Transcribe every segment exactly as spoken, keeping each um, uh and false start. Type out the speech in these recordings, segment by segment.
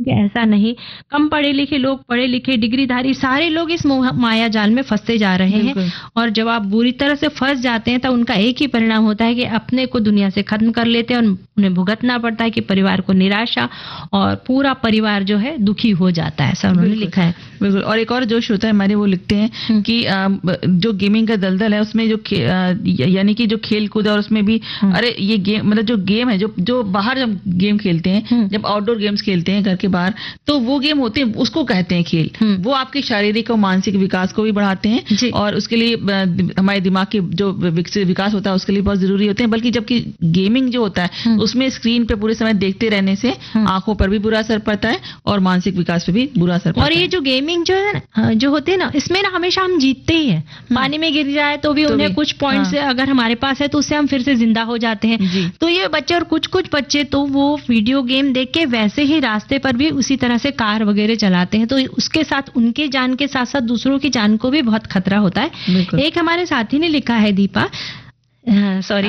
ऐसा नहीं, कम पढ़े लिखे लोग, पढ़े लिखे डिग्रीधारी सारे लोग इस मोह माया जाल में फंसते जा रहे हैं। और जब आप बुरी तरह से फंस जाते हैं तो उनका एक ही परिणाम होता है कि अपने को दुनिया से खत्म कर लेते हैं और उन्हें भुगतना पड़ता है कि परिवार को निराशा, और पूरा परिवार जो है दुखी हो जाता है। ऐसा उन्होंने लिखा है। बिल्कुल। और एक और जो श्रोता है हमारे वो लिखते हैं कि जो गेमिंग का दलदल है उसमें जो यानी कि जो खेल कूद और उसमें भी, अरे ये गेम मतलब जो गेम है, जो जो बाहर जब गेम खेलते हैं, जब आउटडोर गेम्स खेलते हैं घर के बाहर, तो वो गेम होते हैं, उसको कहते हैं खेल। वो आपके शारीरिक और मानसिक विकास को भी बढ़ाते हैं और उसके लिए हमारे दिमाग के जो विकास होता है उसके लिए बहुत जरूरी होते हैं। बल्कि जबकि गेमिंग जो होता है उसमें स्क्रीन पे पूरे समय देखते रहने से आंखों पर भी बुरा असर पड़ता है और मानसिक विकास पे भी बुरा असर पड़ता है। और ये जो गेमिंग जो है जो होते हैं ना, इसमें ना हमेशा हम जीतते ही हैं। पानी में गिर जाए तो भी तो उन्हें भी, कुछ पॉइंट्स हाँ। अगर हमारे पास है तो उससे हम फिर से जिंदा हो जाते हैं। तो ये बच्चे, और कुछ कुछ बच्चे तो वो वीडियो गेम देख के वैसे ही रास्ते पर भी उसी तरह से कार वगैरह चलाते हैं। तो उसके साथ उनके जान के साथ साथ दूसरों की जान को भी बहुत खतरा होता है। एक हमारे साथी ने लिखा है, दीपा, सॉरी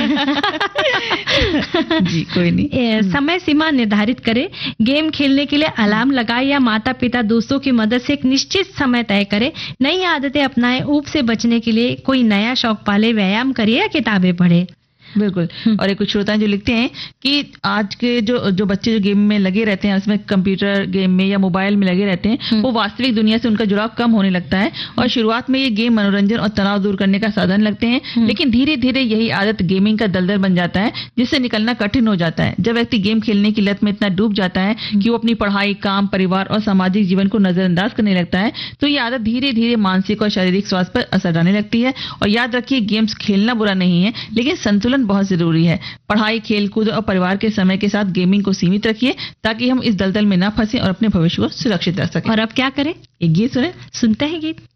जी कोई नहीं, समय सीमा निर्धारित करें, गेम खेलने के लिए अलार्म लगाए या माता पिता दोस्तों की मदद से एक निश्चित समय तय करें। नई आदतें अपनाएं, ऊब से बचने के लिए कोई नया शौक पाले, व्यायाम करिए या किताबें पढ़े। बिल्कुल। और एक कुछ श्रोता जो लिखते हैं कि आज के जो जो बच्चे जो गेम में लगे रहते हैं, उसमें कंप्यूटर गेम में या मोबाइल में लगे रहते हैं, वो वास्तविक दुनिया से उनका जुड़ाव कम होने लगता है और शुरुआत में ये गेम मनोरंजन और तनाव दूर करने का साधन लगते हैं, लेकिन धीरे धीरे यही आदत गेमिंग का दलदल बन जाता है जिससे निकलना कठिन हो जाता है। जब व्यक्ति गेम खेलने की लत में इतना डूब जाता है कि वो अपनी पढ़ाई, काम, परिवार और सामाजिक जीवन को नजरअंदाज करने लगता है, तो ये आदत धीरे धीरे मानसिक और शारीरिक स्वास्थ्य पर असर डालने लगती है। और याद रखिए, गेम्स खेलना बुरा नहीं है, लेकिन संतुलन बहुत जरूरी है। पढ़ाई, खेलकूद और परिवार के समय के साथ गेमिंग को सीमित रखिए ताकि हम इस दलदल में ना फंसे और अपने भविष्य को सुरक्षित रख सकें। और अब क्या करें? एक गीत सुने, सुनते हैं गीत।